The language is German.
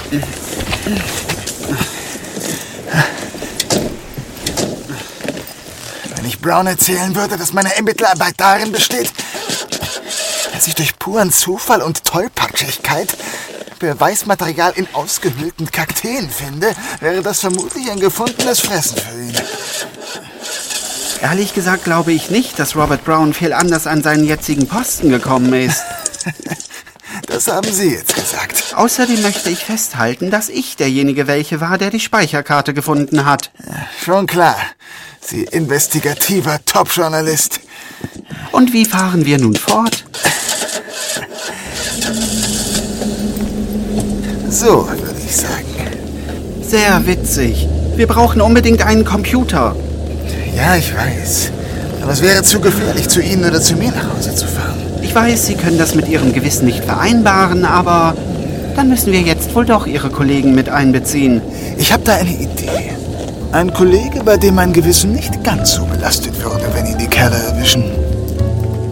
Wenn ich Brown erzählen würde, dass meine Ermittelarbeit darin besteht, dass ich durch puren Zufall und Tollpatschigkeit Beweismaterial in ausgehöhlten Kakteen finde, wäre das vermutlich ein gefundenes Fressen für ihn. Ehrlich gesagt glaube ich nicht, dass Robert Brown viel anders an seinen jetzigen Posten gekommen ist. Das haben Sie jetzt gesagt. Außerdem möchte ich festhalten, dass ich derjenige welche war, der die Speicherkarte gefunden hat. Schon klar. Sie investigativer Top-Journalist. Und wie fahren wir nun fort? So, würde ich sagen. Sehr witzig. Wir brauchen unbedingt einen Computer. Ja, ich weiß. Aber es wäre zu gefährlich, zu Ihnen oder zu mir nach Hause zu fahren. Ich weiß, Sie können das mit Ihrem Gewissen nicht vereinbaren, aber dann müssen wir jetzt wohl doch Ihre Kollegen mit einbeziehen. Ich habe da eine Idee. Ein Kollege, bei dem mein Gewissen nicht ganz so belastet würde, wenn ihn die Kerle erwischen.